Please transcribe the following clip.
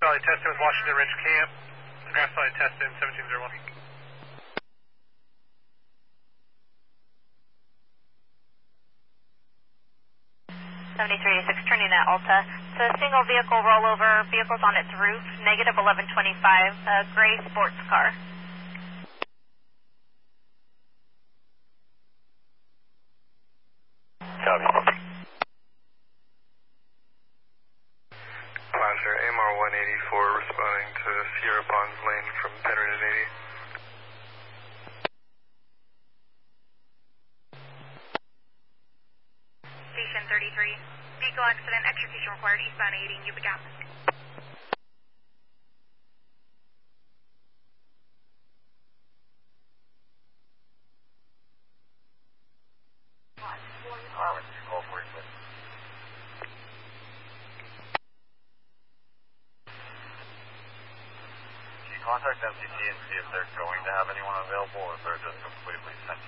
Valley test in with Washington Ridge Camp. Grass Valley test in 1701. 7386, turning at Alta. It's a single vehicle rollover. Vehicle's on its roof. Negative 1125. Gray sports car. Copy. Placer, AMR 184 responding to Sierra Ponds Lane from Penryn 80. Station 33. Vehicle accident, extrication required, eastbound 80 in Yuba Gap. Contact MCT and see if they're going to have anyone available or if they're just completely sent